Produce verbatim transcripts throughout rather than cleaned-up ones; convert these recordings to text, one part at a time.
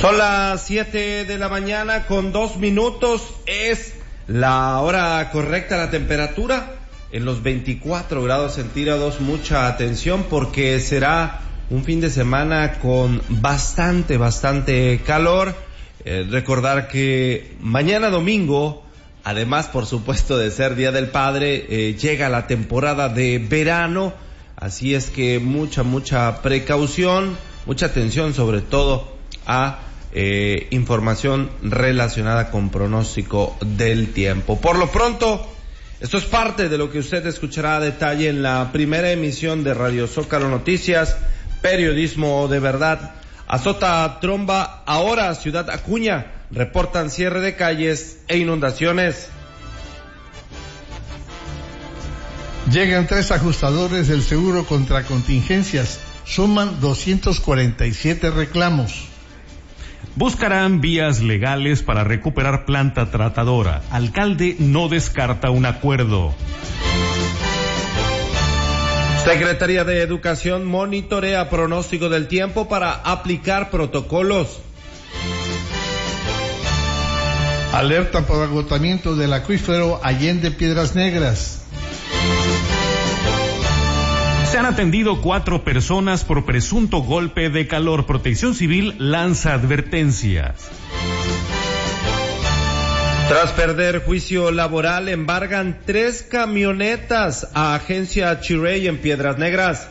Son las siete de la mañana con dos minutos, es la hora correcta, la temperatura en los veinticuatro grados centígrados. Mucha atención porque será un fin de semana con bastante, bastante calor. Eh, recordar que mañana domingo, además por supuesto de ser Día del Padre, eh, llega la temporada de verano, así es que mucha, mucha precaución, mucha atención sobre todo a eh, información relacionada con pronóstico del tiempo. Por lo pronto, esto es parte de lo que usted escuchará a detalle en la primera emisión de Radio Zócalo Noticias, periodismo de verdad. Azota tromba ahora Ciudad Acuña, reportan cierre de calles e inundaciones. Llegan tres ajustadores del seguro contra contingencias, suman doscientos cuarenta y siete reclamos. Buscarán vías legales para recuperar planta tratadora. Alcalde no descarta un acuerdo. Secretaría de Educación monitorea pronóstico del tiempo para aplicar protocolos. Alerta por agotamiento del acuífero Allende Piedras Negras. Se han atendido cuatro personas por presunto golpe de calor. Protección Civil lanza advertencias. Tras perder juicio laboral, embargan tres camionetas a agencia Chirey en Piedras Negras.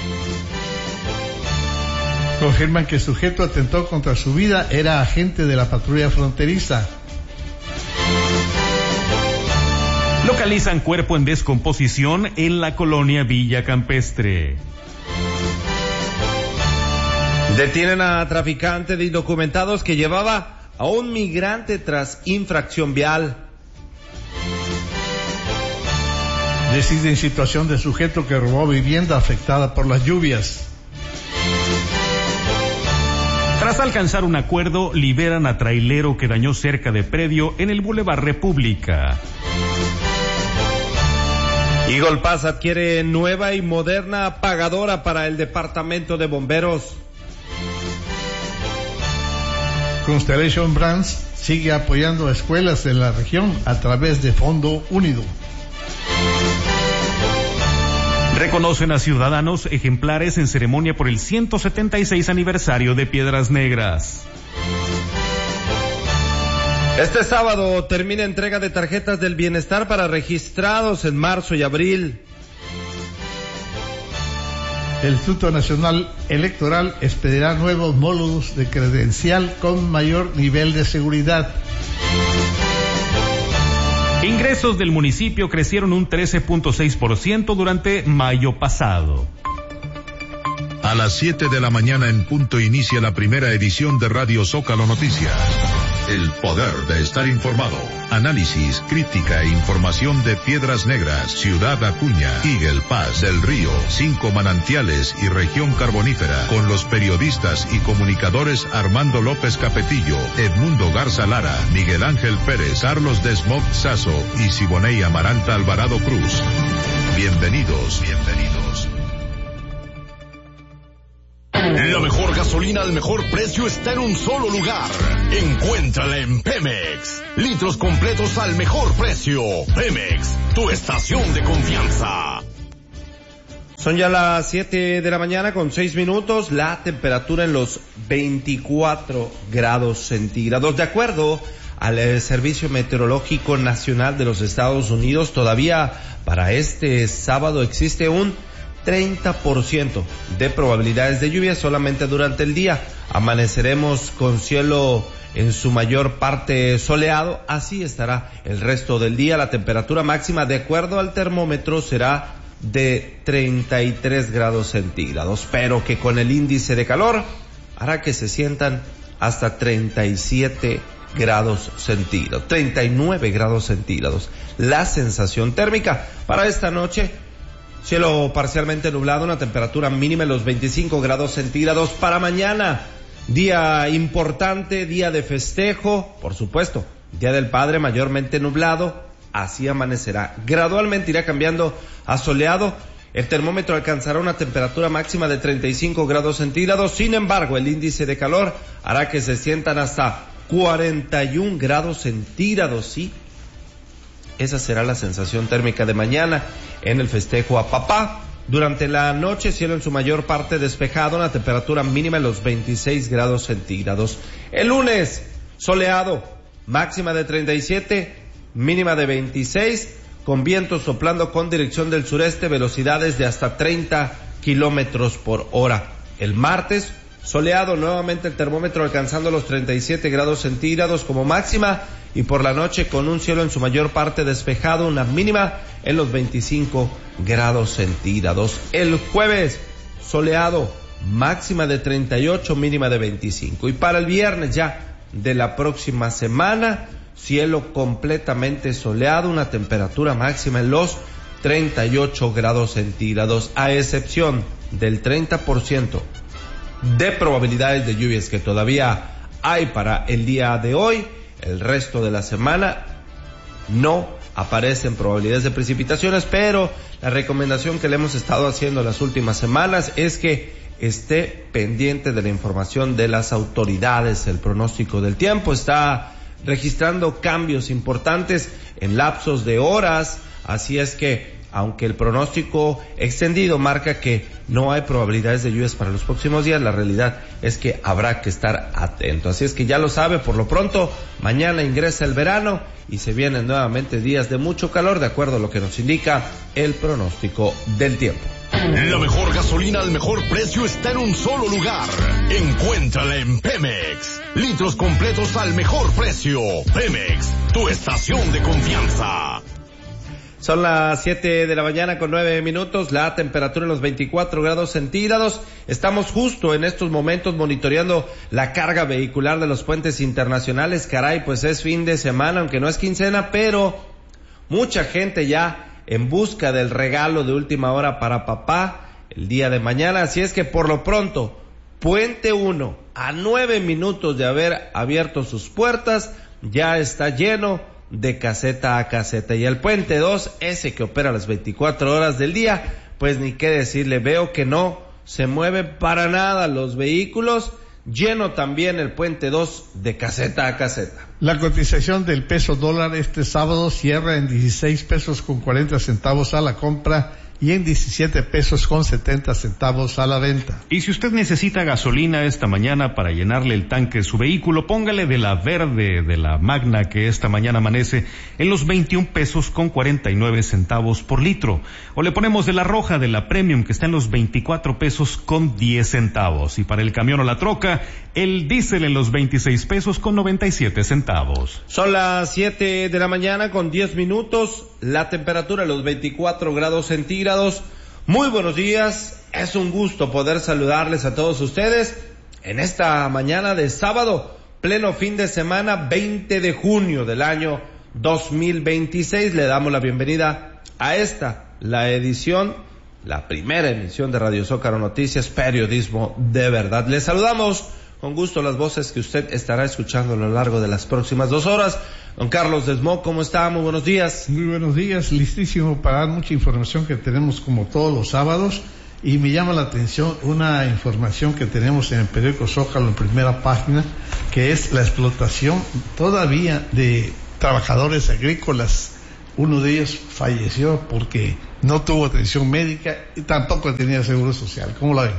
Confirman que el sujeto atentó contra su vida era agente de la patrulla fronteriza. Localizan cuerpo en descomposición en la colonia Villa Campestre. Detienen a traficante de indocumentados que llevaba a un migrante tras infracción vial. Deciden situación de sujeto que robó vivienda afectada por las lluvias. Tras alcanzar un acuerdo, liberan a trailero que dañó cerca de predio en el Boulevard República. Eagle Pass adquiere nueva y moderna apagadora para el departamento de bomberos. Constellation Brands sigue apoyando a escuelas en la región a través de Fondo Unido. Reconocen a ciudadanos ejemplares en ceremonia por el ciento setenta y seis aniversario de Piedras Negras. Este sábado termina entrega de tarjetas del bienestar para registrados en marzo y abril. El Instituto Nacional Electoral expedirá nuevos módulos de credencial con mayor nivel de seguridad. Ingresos del municipio crecieron un trece punto seis por ciento durante mayo pasado. A las siete de la mañana en punto inicia la primera edición de Radio Zócalo Noticias. El poder de estar informado. Análisis, crítica e información de Piedras Negras, Ciudad Acuña, Eagle Pass, Del Río, Cinco Manantiales y Región Carbonífera, con los periodistas y comunicadores Armando López Capetillo, Edmundo Garza Lara, Miguel Ángel Pérez, Carlos Desmog Sazo y Siboney Amaranta Alvarado Cruz. Bienvenidos, bienvenidos. La mejor gasolina al mejor precio está en un solo lugar. Encuéntrala en Pemex. Litros completos al mejor precio. Pemex, tu estación de confianza. Son ya las siete de la mañana con seis minutos. La temperatura en los veinticuatro grados centígrados. De acuerdo al Servicio Meteorológico Nacional de los Estados Unidos, todavía para este sábado existe un treinta por ciento de probabilidades de lluvia solamente durante el día. Amaneceremos con cielo en su mayor parte soleado, así estará el resto del día. La temperatura máxima, de acuerdo al termómetro, será de treinta y tres grados centígrados, pero que con el índice de calor hará que se sientan hasta treinta y siete grados centígrados, treinta y nueve grados centígrados. La sensación térmica para esta noche: cielo parcialmente nublado, una temperatura mínima en los veinticinco grados centígrados. Para mañana, día importante, día de festejo, por supuesto, Día del Padre, mayormente nublado, así amanecerá. Gradualmente irá cambiando a soleado el termómetro alcanzará una temperatura máxima de treinta y cinco grados centígrados. Sin embargo, el índice de calor hará que se sientan hasta cuarenta y un grados centígrados, ¿sí? Esa será la sensación térmica de mañana en el festejo a papá. Durante la noche, cielo en su mayor parte despejado, una temperatura mínima en los veintiséis grados centígrados. El lunes, soleado, máxima de treinta y siete, mínima de veintiséis, con vientos soplando con dirección del sureste, velocidades de hasta treinta kilómetros por hora. El martes, soleado, nuevamente el termómetro alcanzando los treinta y siete grados centígrados como máxima, y por la noche con un cielo en su mayor parte despejado, una mínima en los veinticinco grados centígrados. El jueves, soleado, máxima de treinta y ocho, mínima de veinticinco. Y para el viernes ya de la próxima semana, cielo completamente soleado, una temperatura máxima en los treinta y ocho grados centígrados, a excepción del treinta por ciento de probabilidades de lluvias que todavía hay para el día de hoy. El resto de la semana no aparecen probabilidades de precipitaciones, pero la recomendación que le hemos estado haciendo las últimas semanas es que esté pendiente de la información de las autoridades. El pronóstico del tiempo está registrando cambios importantes en lapsos de horas, así es que aunque el pronóstico extendido marca que no hay probabilidades de lluvias para los próximos días, la realidad es que habrá que estar atento. Así es que ya lo sabe, por lo pronto, mañana ingresa el verano y se vienen nuevamente días de mucho calor, de acuerdo a lo que nos indica el pronóstico del tiempo. La mejor gasolina al mejor precio está en un solo lugar. Encuéntrala en Pemex. Litros completos al mejor precio. Pemex, tu estación de confianza. Son las siete de la mañana con nueve minutos, la temperatura en los veinticuatro grados centígrados. Estamos justo en estos momentos monitoreando la carga vehicular de los puentes internacionales. Caray, pues es fin de semana, aunque no es quincena, pero mucha gente ya en busca del regalo de última hora para papá el día de mañana. Así es que por lo pronto, Puente uno, a nueve minutos de haber abierto sus puertas, ya está lleno de caseta a caseta. Y el puente dos, ese que opera las veinticuatro horas del día, pues ni qué decirle, veo que no se mueven para nada los vehículos. Lleno también el puente dos de caseta a caseta. La cotización del peso dólar este sábado cierra en dieciséis pesos con cuarenta centavos a la compra y en diecisiete pesos con setenta centavos a la venta. Y si usted necesita gasolina esta mañana para llenarle el tanque de su vehículo, póngale de la verde, de la Magna, que esta mañana amanece en los veintiún pesos con cuarenta y nueve centavos por litro. O le ponemos de la roja, de la Premium, que está en los veinticuatro pesos con diez centavos. Y para el camión o la troca, el diésel en los veintiséis pesos con noventa y siete centavos. Son las siete de la mañana con diez minutos, la temperatura en los veinticuatro grados centígrados. Muy buenos días, es un gusto poder saludarles a todos ustedes en esta mañana de sábado, pleno fin de semana, veinte de junio del año dos mil veintiséis. Le damos la bienvenida a esta, la edición, la primera emisión de Radio Zócalo Noticias, periodismo de verdad. Les saludamos con gusto las voces que usted estará escuchando a lo largo de las próximas dos horas. Don Carlos Desmo, ¿cómo está? Muy buenos días. Muy buenos días, listísimo para dar mucha información que tenemos como todos los sábados. Y me llama la atención una información que tenemos en el periódico Zócalo en primera página, que es la explotación todavía de trabajadores agrícolas. Uno de ellos falleció porque no tuvo atención médica y tampoco tenía seguro social. ¿Cómo la ven?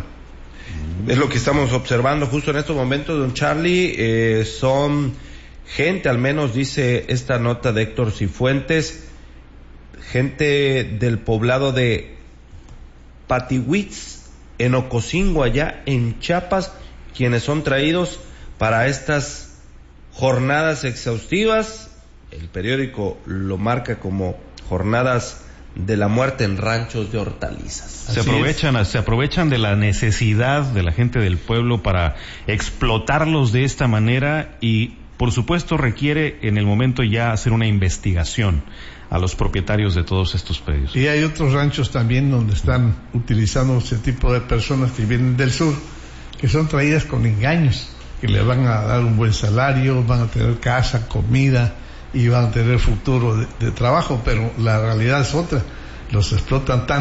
Es lo que estamos observando justo en estos momentos, don Charlie. Eh, son gente, al menos dice esta nota de Héctor Cifuentes, gente del poblado de Patihuitz, en Ocosingo, allá en Chiapas, quienes son traídos para estas jornadas exhaustivas. El periódico lo marca como jornadas de la muerte en ranchos de hortalizas. Se aprovechan, se aprovechan de la necesidad de la gente del pueblo para explotarlos de esta manera y, por supuesto, requiere en el momento ya hacer una investigación a los propietarios de todos estos predios. Y hay otros ranchos también donde están utilizando ese tipo de personas que vienen del sur, que son traídas con engaños, que les van a dar un buen salario, van a tener casa, comida y van a tener futuro de, de trabajo, pero la realidad es otra. Los explotan tanto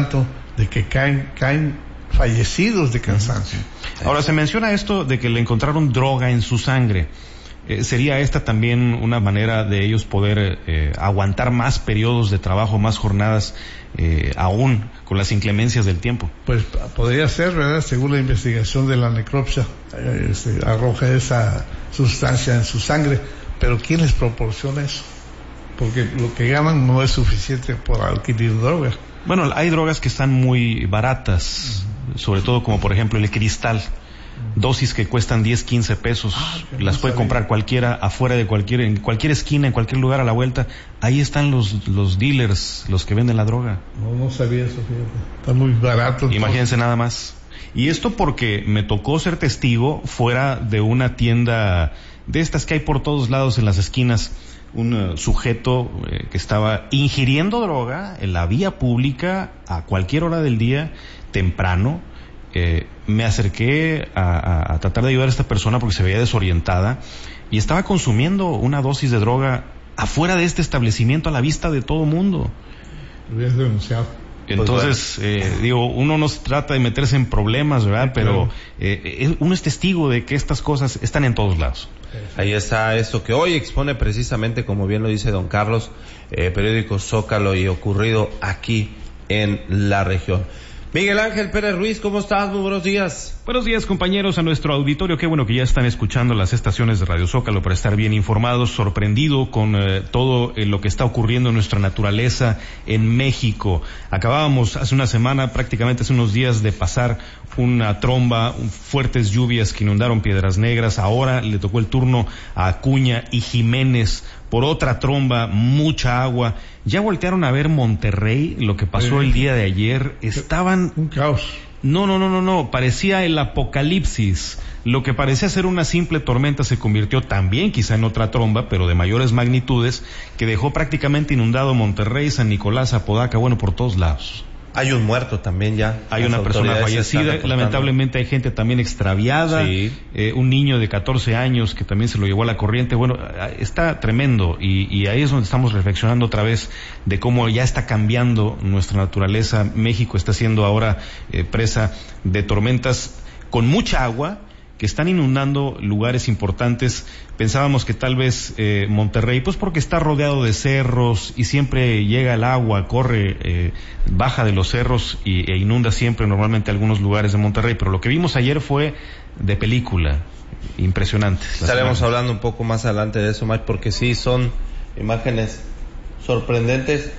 de que caen, caen fallecidos de cansancio. Ahora, se menciona esto de que le encontraron droga en su sangre. Eh, ¿Sería esta también una manera de ellos poder eh, aguantar más periodos de trabajo, más jornadas, eh, aún con las inclemencias del tiempo? Pues podría ser, ¿verdad? Según la investigación de la necropsia, eh, se arroja esa sustancia en su sangre. Pero ¿quién les proporciona eso? Porque lo que ganan no es suficiente por adquirir drogas. Bueno, hay drogas que están muy baratas, uh-huh. sobre todo como por ejemplo el cristal. Uh-huh. Dosis que cuestan diez, quince pesos, ah, las no puede sabía. comprar cualquiera afuera de cualquier, en cualquier esquina, en cualquier lugar a la vuelta. Ahí están los, los dealers, los que venden la droga. No, no sabía eso, fíjate. Está muy barato. Imagínense nada más. Y esto porque me tocó ser testigo fuera de una tienda de estas que hay por todos lados en las esquinas. Un uh, sujeto eh, que estaba ingiriendo droga en la vía pública a cualquier hora del día, temprano. Eh, me acerqué a, a, a tratar de ayudar a esta persona porque se veía desorientada y estaba consumiendo una dosis de droga afuera de este establecimiento a la vista de todo mundo. Lo habías denunciado. Entonces, pues bueno. eh, digo, uno no se trata de meterse en problemas, ¿verdad? Sí, pero claro. eh, uno es testigo de que estas cosas están en todos lados. Ahí está esto que hoy expone precisamente, como bien lo dice don Carlos, eh, periódico Zócalo y ocurrido aquí en la región. Miguel Ángel Pérez Ruiz, ¿cómo estás? Muy buenos días. Buenos días, compañeros, a nuestro auditorio. Qué bueno que ya están escuchando las estaciones de Radio Zócalo para estar bien informados. Sorprendido con eh, todo eh, lo que está ocurriendo en nuestra naturaleza en México. Acabábamos hace una semana, prácticamente hace unos días, de pasar una tromba, un, fuertes lluvias que inundaron Piedras Negras. Ahora le tocó el turno a Acuña y Jiménez por otra tromba, mucha agua. Ya voltearon a ver Monterrey, lo que pasó eh, el día de ayer. Estaban... Un caos. No, no, no, no, no. Parecía el apocalipsis. Lo que parecía ser una simple tormenta se convirtió también quizá en otra tromba, pero de mayores magnitudes, que dejó prácticamente inundado Monterrey, San Nicolás, Apodaca, bueno, por todos lados. Hay un muerto también ya. Hay una persona fallecida, lamentablemente hay gente también extraviada, sí. eh, un niño de catorce años que también se lo llevó a la corriente. Bueno, está tremendo y, y ahí es donde estamos reflexionando otra vez de cómo ya está cambiando nuestra naturaleza. México está siendo ahora eh, presa de tormentas con mucha agua que están inundando lugares importantes. Pensábamos que tal vez eh, Monterrey, pues porque está rodeado de cerros y siempre llega el agua, corre, eh, baja de los cerros y, e inunda siempre normalmente algunos lugares de Monterrey, pero lo que vimos ayer fue de película, impresionante. Estaremos hablando un poco más adelante de eso, Mike, porque sí son imágenes sorprendentes.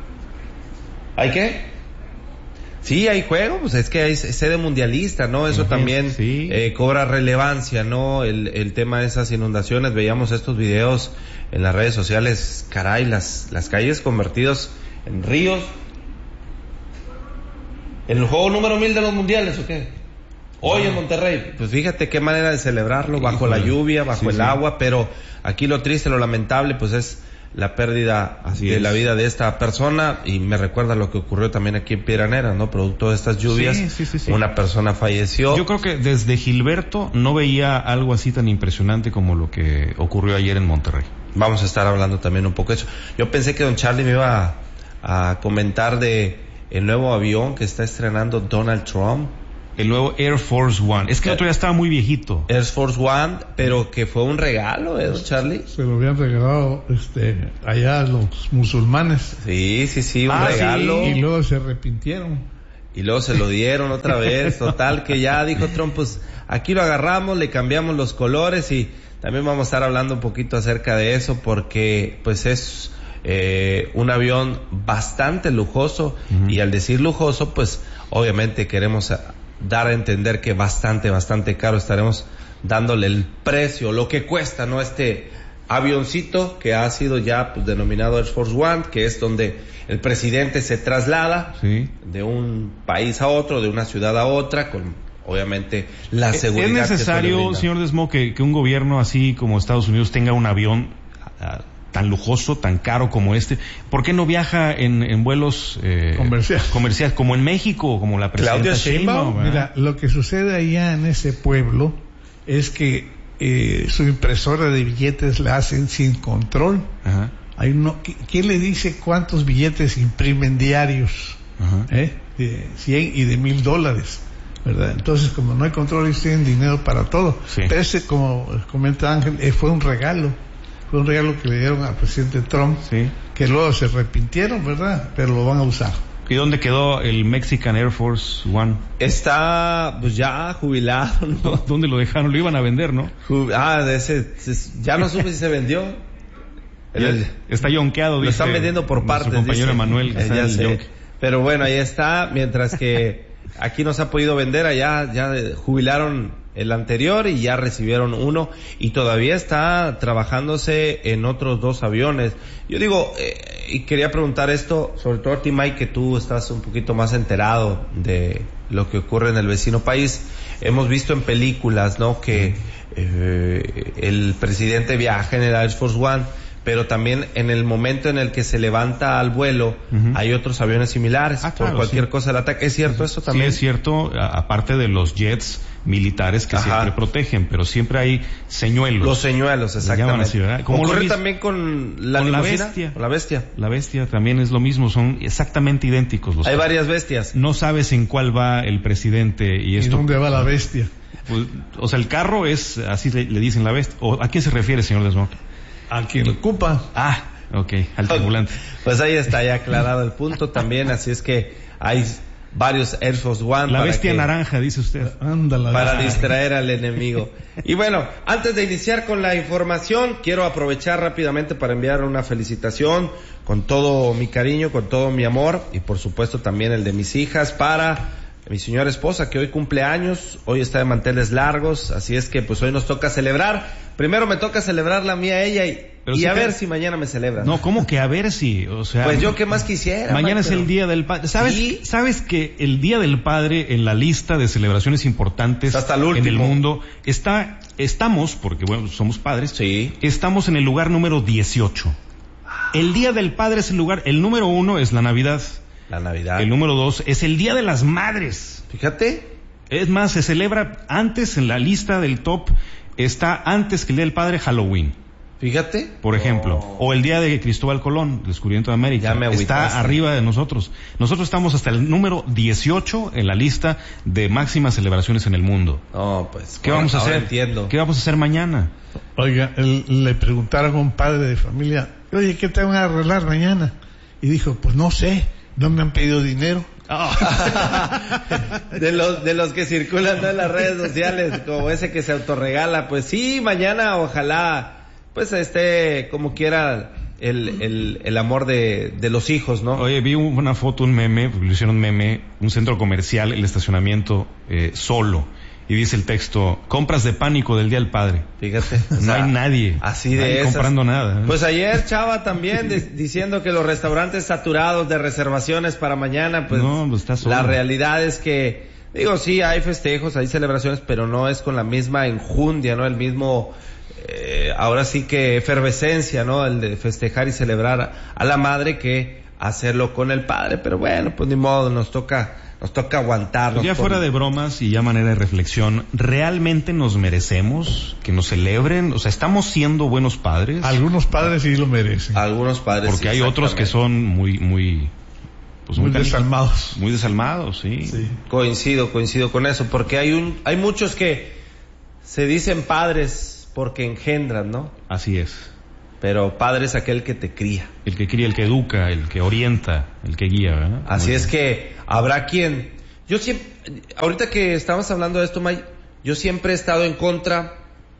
¿Hay qué? Sí, hay juego, pues es que hay sede mundialista, ¿no? Eso uh-huh, también sí. eh, cobra relevancia, ¿no? El, el tema de esas inundaciones, veíamos estos videos en las redes sociales, caray, las, las calles convertidas en ríos. ¿En el juego número mil de los mundiales o qué? Hoy wow. en Monterrey, pues fíjate qué manera de celebrarlo, bajo Híjole. la lluvia, bajo sí, el sí. agua, pero aquí lo triste, lo lamentable, pues es la pérdida Así de es. la vida de esta persona, y me recuerda lo que ocurrió también aquí en Piedras Negras, ¿no? Producto de estas lluvias, sí, sí, sí, sí. una persona falleció. Yo creo que desde Gilberto no veía algo así tan impresionante como lo que ocurrió ayer en Monterrey. Vamos a estar hablando también un poco de eso. Yo pensé que don Charlie me iba a, a comentar de el nuevo avión que está estrenando Donald Trump. El nuevo Air Force One. Es que el otro ya estaba muy viejito. Air Force One, pero que fue un regalo, ¿eh, don Charlie? Se lo habían regalado este, allá a los musulmanes. Sí, sí, sí, un ah, regalo. Sí. Y luego se arrepintieron. Y luego se lo dieron otra vez. Total, que ya dijo Trump, pues aquí lo agarramos, le cambiamos los colores, y también vamos a estar hablando un poquito acerca de eso, porque pues es eh, un avión bastante lujoso, uh-huh. y al decir lujoso, pues obviamente queremos dar a entender que bastante, bastante caro. Estaremos dándole el precio, lo que cuesta, ¿no? Este avioncito que ha sido ya pues, denominado Air Force One, que es donde el presidente se traslada sí. de un país a otro, de una ciudad a otra, con obviamente la seguridad. ¿Es necesario, que señor Desmo, que, que un gobierno así como Estados Unidos tenga un avión uh, tan lujoso, tan caro como este? ¿Por qué no viaja en, en vuelos eh, comerciales comercial, como en México, como la presidenta Sheinbaum? Mira, lo que sucede allá en ese pueblo es que eh, su impresora de billetes la hacen sin control. Ajá. Hay uno, ¿Quién le dice cuántos billetes imprimen diarios? ¿Eh? de cien y de mil dólares, ¿verdad? Entonces, como no hay control, ellos tienen dinero para todo. Sí. Pero ese, como comenta Ángel, eh, fue un regalo. Fue un regalo que le dieron al presidente Trump, sí. que luego se arrepintieron, ¿verdad? Pero lo van a usar. ¿Y dónde quedó el Mexican Air Force One? Está, pues ya jubilado, ¿no? ¿Dónde lo dejaron? Lo iban a vender, ¿no? Ah, de ese, ya no supe si se vendió. El, está yonkeado, dice. Lo están vendiendo por partes. Su compañero dice, Emanuel. Eh, ya sé. Pero bueno, ahí está, mientras que aquí no se ha podido vender, allá ya jubilaron el anterior y ya recibieron uno y todavía está trabajándose en otros dos aviones. Yo digo, eh, y quería preguntar esto, sobre todo a ti, Mike, que tú estás un poquito más enterado de lo que ocurre en el vecino país. Hemos visto en películas, ¿no?, que eh, el presidente viaja en el Air Force One, pero también en el momento en el que se levanta al vuelo, uh-huh. hay otros aviones similares, ah, por claro, cualquier sí. cosa del ataque. ¿Es cierto eso también? Sí, es cierto, aparte de los jets militares que Ajá. siempre protegen, pero siempre hay señuelos. Los señuelos, exactamente. Así, ¿verdad? Como ocurre también con la con la limusina, bestia. Con la bestia. La bestia también es lo mismo, son exactamente idénticos los Hay carros. varias bestias. No sabes en cuál va el presidente y esto. ¿Y dónde va la bestia? Pues, o sea, el carro es, así le, le dicen la bestia. ¿O a quién se refiere, señor Desmond? A quien lo ocupa. Ah, ok, al tripulante. Pues ahí está ya aclarado el punto también, así es que hay varios Air Force One. La bestia que, naranja, dice usted. Ándala. Para distraer al enemigo. Y bueno, antes de iniciar con la información, quiero aprovechar rápidamente para enviar una felicitación con todo mi cariño, con todo mi amor y por supuesto también el de mis hijas para mi señora esposa, que hoy cumple años, hoy está de manteles largos, así es que pues hoy nos toca celebrar. Primero me toca celebrar la mía a ella y, y si a te... ver si mañana me celebran. No, ¿cómo que a ver si? O sea, pues yo qué más quisiera. Mañana man, es pero... el Día del Padre. ¿Sabes, ¿Sí? ¿Sabes que el Día del Padre en la lista de celebraciones importantes hasta el en el mundo está, estamos, porque bueno, somos padres, sí. estamos en el lugar número dieciocho. El Día del Padre es el lugar, el número uno es la Navidad. La Navidad. El número dos es el Día de las Madres. Fíjate. Es más, se celebra antes en la lista del top, está antes que el Día del Padre Halloween. Fíjate. Por ejemplo. Oh. O el Día de Cristóbal Colón, descubrimiento de América. Ya me está arriba de nosotros. Nosotros estamos hasta el número dieciocho en la lista de máximas celebraciones en el mundo. Oh, pues. ¿Qué vamos a hacer? Entiendo. ¿Qué vamos a hacer mañana? Oiga, el, le preguntaron a un padre de familia, oye, ¿qué te van a arreglar mañana? Y dijo, pues no sé. No me han pedido dinero. Oh. de los de los que circulan, ¿no?, en las redes sociales, como ese que se autorregala. Pues sí, mañana ojalá pues esté como quiera el, el, el amor de, de los hijos, ¿no? Oye, vi una foto, un meme, lo hicieron meme, un centro comercial, el estacionamiento eh, solo. Y dice el texto, compras de pánico del Día del Padre. Fíjate. No sea, hay nadie. Así de esas. comprando nada. ¿eh? Pues ayer Chava también de, diciendo que los restaurantes saturados de reservaciones para mañana, pues, no, pues está solo. La realidad es que, digo, sí, hay festejos, hay celebraciones, pero no es con la misma enjundia, ¿no? El mismo, eh, ahora sí que efervescencia, ¿no? El de festejar y celebrar a, a la madre que hacerlo con el padre. Pero bueno, pues ni modo, nos toca... Nos toca aguantarnos. Pues ya fuera de bromas y ya manera de reflexión, ¿realmente nos merecemos que nos celebren? O sea, ¿estamos siendo buenos padres? Algunos padres sí lo merecen. Algunos padres Porque sí, hay otros que son muy, muy... Pues muy desalmados. Muy desalmados, sí. sí. Coincido, coincido con eso, porque hay un, hay muchos que se dicen padres porque engendran, ¿no? Así es. Pero padre es aquel que te cría. El que cría, el que educa, el que orienta, el que guía, ¿verdad? Así Muy es bien. Que habrá quien... Yo siempre... Ahorita que estabas hablando de esto, May, yo siempre he estado en contra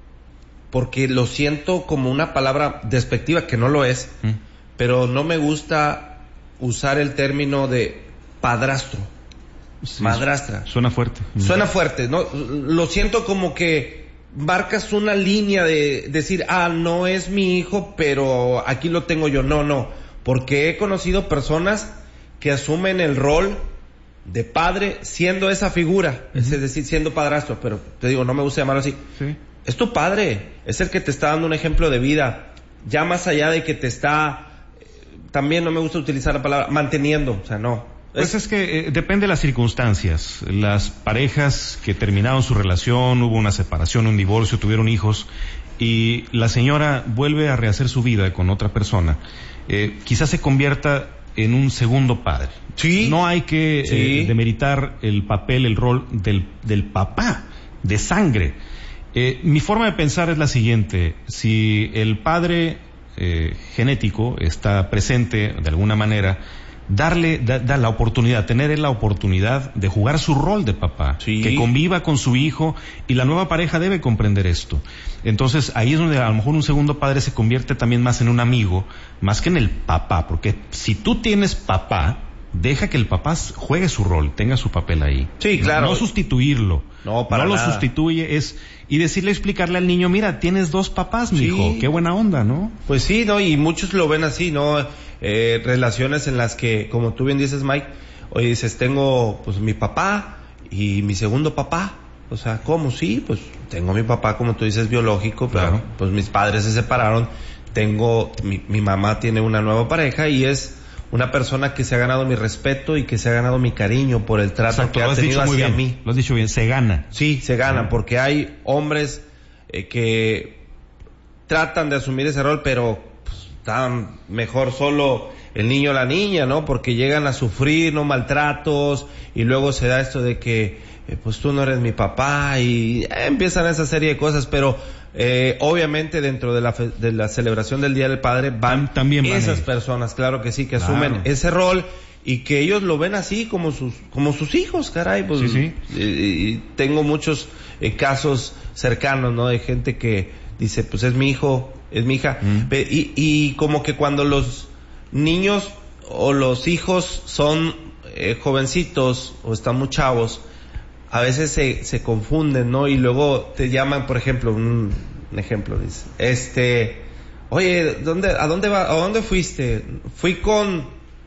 porque lo siento como una palabra despectiva, que no lo es, ¿Mm? Pero no me gusta usar el término de padrastro, sí, madrastra. Suena fuerte. Suena fuerte, ¿no? Lo siento como que... marcas una línea de decir, ah, no es mi hijo, pero aquí lo tengo yo. No, no, porque he conocido personas que asumen el rol de padre siendo esa figura, uh-huh. es decir, siendo padrastro, pero te digo, no me gusta llamarlo así. Sí. Es tu padre, es el que te está dando un ejemplo de vida, ya más allá de que te está, eh, también no me gusta utilizar la palabra manteniendo, o sea, no. Pues es que eh, depende de las circunstancias. Las parejas que terminaron su relación, hubo una separación, un divorcio, tuvieron hijos y la señora vuelve a rehacer su vida con otra persona, eh, quizás se convierta en un segundo padre. Sí. No hay que Sí. eh, demeritar el papel, el rol del, del papá, de sangre. Eh, mi forma de pensar es la siguiente: si el padre eh, genético está presente de alguna manera, darle da, da la oportunidad, tener él la oportunidad de jugar su rol de papá, Sí. que conviva con su hijo, y la nueva pareja debe comprender esto. Entonces ahí es donde a lo mejor un segundo padre se convierte también más en un amigo, más que en el papá, porque si tú tienes papá, deja que el papá juegue su rol, tenga su papel ahí. Sí, claro. No, no sustituirlo. No, para No lo nada. sustituye, es, y decirle, explicarle al niño, mira, tienes dos papás, mijo, Sí. qué buena onda, ¿no? Pues sí, ¿no? Y muchos lo ven así, ¿no? Eh, relaciones en las que, como tú bien dices, Mike, oye, dices, tengo, pues, mi papá y mi segundo papá. O sea, ¿cómo? Sí, pues, tengo mi papá, como tú dices, biológico, pero, Claro. pues, mis padres se separaron. Tengo, mi, mi mamá tiene una nueva pareja y es una persona que se ha ganado mi respeto y que se ha ganado mi cariño por el trato Exacto, que lo ha has tenido dicho muy hacia bien, mí. lo has dicho bien, se gana. Sí, se ganan, Sí. porque hay hombres eh, que tratan de asumir ese rol, pero pues, están mejor solo el niño o la niña, ¿no? Porque llegan a sufrir, ¿no? Maltratos, y luego se da esto de que, eh, pues tú no eres mi papá, y eh, empiezan esa serie de cosas, pero eh, obviamente dentro de la, fe- de la celebración del Día del Padre van Tam- también van esas ellos. personas, claro que sí, que Claro. asumen ese rol y que ellos lo ven así como sus como sus hijos, caray, pues Sí, sí. y, y tengo muchos eh, casos cercanos, ¿no? De gente que dice, pues es mi hijo, es mi hija, Mm. Pe- y, y como que cuando los niños o los hijos son eh, jovencitos o están muy chavos, a veces se, se confunden, ¿no? Y luego te llaman, por ejemplo, un, un ejemplo, dice, este, oye, ¿dónde, a dónde va, a dónde fuiste? Fui con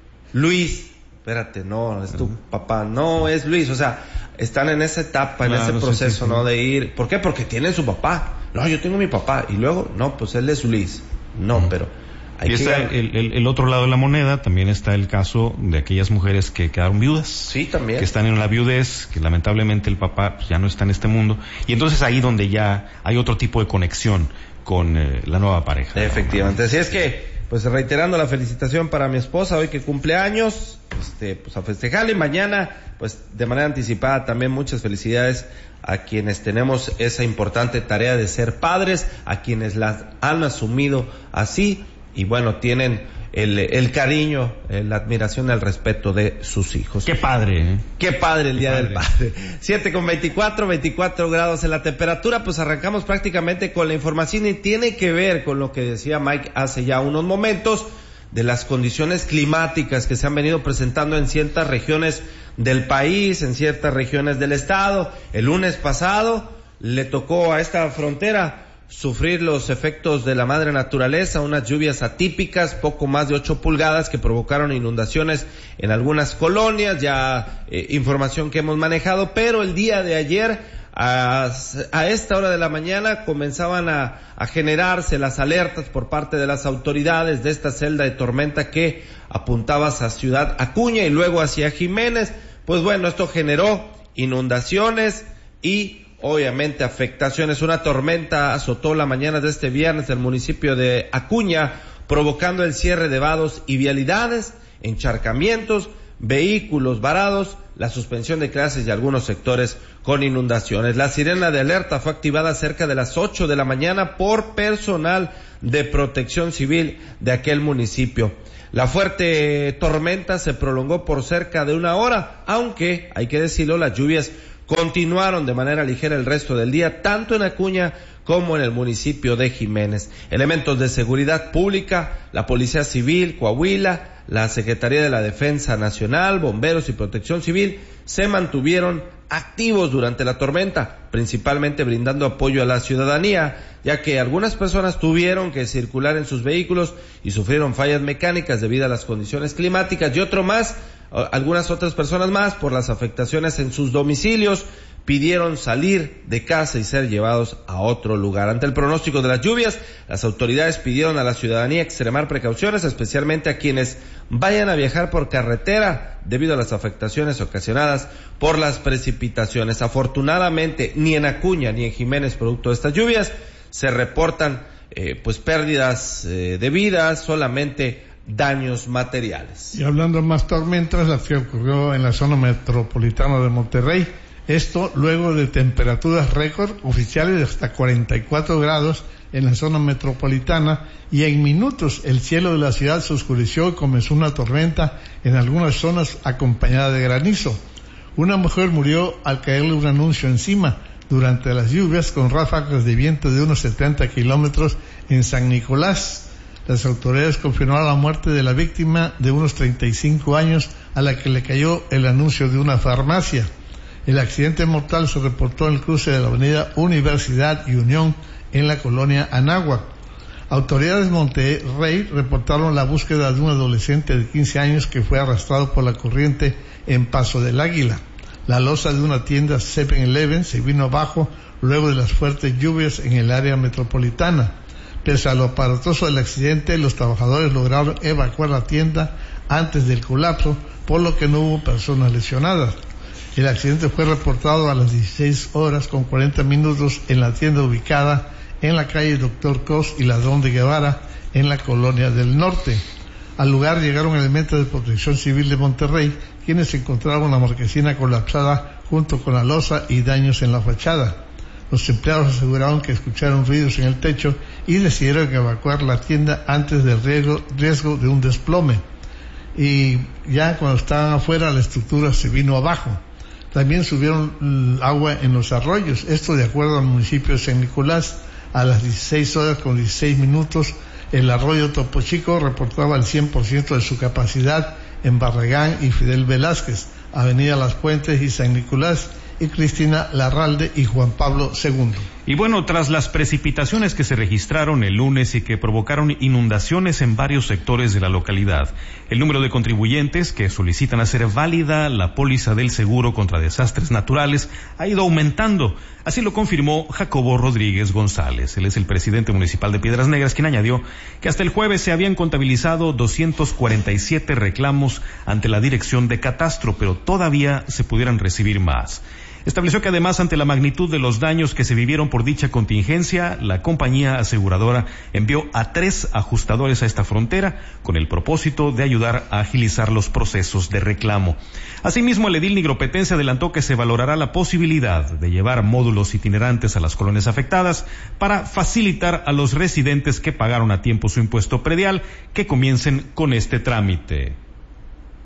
Luis. Espérate, no, es tu papá, no, es Luis, o sea, están en esa etapa, en Claro, ese sí, proceso, sí, sí. ¿no? De ir, ¿por qué? Porque tienen su papá. No, yo tengo mi papá, y luego, no, pues él es Luis. No, Ujú. pero hay Y que está ir a- el, el, el otro lado de la moneda, también está el caso de aquellas mujeres que quedaron viudas. Sí, también. Que están en la viudez, que lamentablemente el papá pues, ya no está en este mundo. Y entonces ahí donde ya hay otro tipo de conexión con eh, la nueva pareja. Efectivamente, así es que, pues reiterando la felicitación para mi esposa hoy que cumple años, este, pues a festejarle, y mañana, pues de manera anticipada también muchas felicidades a quienes tenemos esa importante tarea de ser padres, a quienes las han asumido así, y bueno, tienen el, el cariño, eh, la admiración, el respeto de sus hijos. Qué padre, ¿eh? Qué padre el Qué Día padre. del Padre. siete con veinticuatro, veinticuatro grados en la temperatura, pues arrancamos prácticamente con la información y tiene que ver con lo que decía Mike hace ya unos momentos de las condiciones climáticas que se han venido presentando en ciertas regiones del país, en ciertas regiones del estado. El lunes pasado le tocó a esta frontera sufrir los efectos de la madre naturaleza, unas lluvias atípicas, poco más de ocho pulgadas que provocaron inundaciones en algunas colonias, ya eh, información que hemos manejado, pero el día de ayer a, a esta hora de la mañana comenzaban a, a generarse las alertas por parte de las autoridades de esta celda de tormenta que apuntaba hacia Ciudad Acuña y luego hacia Jiménez. Pues bueno, esto generó inundaciones y obviamente afectaciones. Una tormenta azotó la mañana de este viernes el municipio de Acuña, provocando el cierre de vados y vialidades, encharcamientos, vehículos varados, la suspensión de clases y algunos sectores con inundaciones. La sirena de alerta fue activada cerca de las ocho de la mañana por personal de protección civil de aquel municipio. La fuerte tormenta se prolongó por cerca de una hora, aunque, hay que decirlo, las lluvias continuaron de manera ligera el resto del día, tanto en Acuña como en el municipio de Jiménez. Elementos de seguridad pública, la Policía Civil, Coahuila, la Secretaría de la Defensa Nacional, bomberos y protección civil se mantuvieron activos durante la tormenta, principalmente brindando apoyo a la ciudadanía, ya que algunas personas tuvieron que circular en sus vehículos y sufrieron fallas mecánicas debido a las condiciones climáticas, y otro más, algunas otras personas más, por las afectaciones en sus domicilios, pidieron salir de casa y ser llevados a otro lugar. Ante el pronóstico de las lluvias, las autoridades pidieron a la ciudadanía extremar precauciones, especialmente a quienes vayan a viajar por carretera debido a las afectaciones ocasionadas por las precipitaciones. Afortunadamente, ni en Acuña ni en Jiménez, producto de estas lluvias, se reportan eh, pues pérdidas eh, de vidas. Solamente daños materiales. Y hablando más tormentas, la que ocurrió en la zona metropolitana de Monterrey, esto luego de temperaturas récord oficiales de hasta cuarenta y cuatro grados en la zona metropolitana, y en minutos el cielo de la ciudad se oscureció y comenzó una tormenta en algunas zonas acompañada de granizo. Una mujer murió al caerle un anuncio encima durante las lluvias, con ráfagas de viento de unos setenta kilómetros en San Nicolás. Las autoridades confirmaron la muerte de la víctima de unos treinta y cinco años, a la que le cayó el anuncio de una farmacia. El accidente mortal se reportó en el cruce de la avenida Universidad y Unión en la colonia Anáhuac. Autoridades de Monterrey reportaron la búsqueda de un adolescente de quince años que fue arrastrado por la corriente en Paso del Águila. La losa de una tienda seven eleven se vino abajo luego de las fuertes lluvias en el área metropolitana. Pese a lo aparatoso del accidente, los trabajadores lograron evacuar la tienda antes del colapso, por lo que no hubo personas lesionadas. El accidente fue reportado a las dieciséis horas con cuarenta minutos en la tienda ubicada en la calle Doctor Cos y Ladrón de Guevara, en la colonia del Norte. Al lugar llegaron elementos de Protección Civil de Monterrey, quienes encontraron la marquesina colapsada junto con la losa y daños en la fachada. Los empleados aseguraron que escucharon ruidos en el techo y decidieron evacuar la tienda antes del riesgo, riesgo de un desplome. Y ya cuando estaban afuera, la estructura se vino abajo. También subieron agua en los arroyos, esto de acuerdo al municipio de San Nicolás. A las dieciséis horas con dieciséis minutos, el arroyo Topo Chico reportaba el cien por ciento de su capacidad en Barragán y Fidel Velázquez, Avenida Las Puentes y San Nicolás, y Cristina Larralde y Juan Pablo segundo. Y bueno, tras las precipitaciones que se registraron el lunes y que provocaron inundaciones en varios sectores de la localidad, el número de contribuyentes que solicitan hacer válida la póliza del seguro contra desastres naturales ha ido aumentando. Así lo confirmó Jacobo Rodríguez González. Él es el presidente municipal de Piedras Negras, quien añadió que hasta el jueves se habían contabilizado doscientos cuarenta y siete reclamos ante la Dirección de Catastro, pero todavía se pudieran recibir más. Estableció que además, ante la magnitud de los daños que se vivieron por dicha contingencia, la compañía aseguradora envió a tres ajustadores a esta frontera con el propósito de ayudar a agilizar los procesos de reclamo. Asimismo, el edil nigropetense adelantó que se valorará la posibilidad de llevar módulos itinerantes a las colonias afectadas para facilitar a los residentes que pagaron a tiempo su impuesto predial que comiencen con este trámite.